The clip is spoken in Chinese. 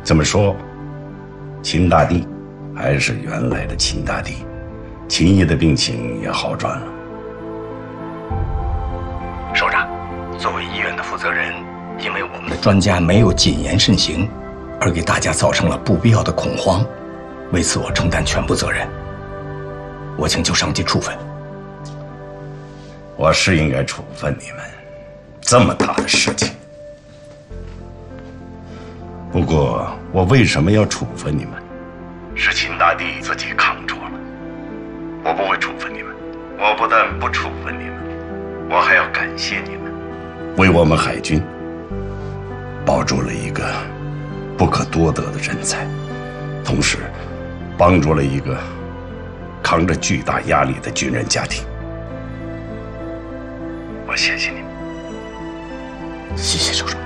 这么说，秦大帝还是原来的秦大帝，秦毅的病情也好转了。 首长，作为医院的负责人，因为我们的专家没有谨言慎行，而给大家造成了不必要的恐慌，为此我承担全部责任。我请求上级处分。 我是应该处分你们，这么大的事情。不过我为什么要处分你们？是秦大帝自己扛住了。我不会处分你们，我不但不处分你们，我还要感谢你们，为我们海军保住了一个不可多得的人才，同时帮助了一个扛着巨大压力的军人家庭。我谢谢你们。 谢谢首长。